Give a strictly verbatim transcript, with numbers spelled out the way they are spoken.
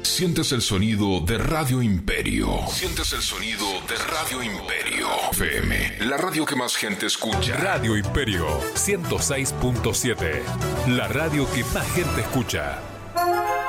Sientes el sonido de Radio Imperio. Sientes el sonido de Radio Imperio. F M, la radio que más gente escucha. Radio Imperio ciento seis punto siete. La radio que más gente escucha.